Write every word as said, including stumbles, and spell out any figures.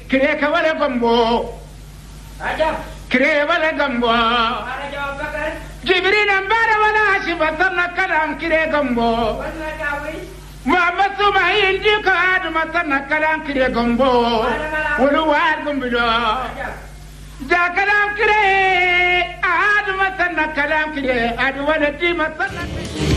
kire ka wala gambo ajab kire wala gambo ara jawab bakar jibril ambara wala ashibatan kalam kire gambo wala dawi Muhammad Sumail ji ka aduma tan kalam kire gambo wala war gambido ja kalam kire aduma tan kalam kire adu wala di matan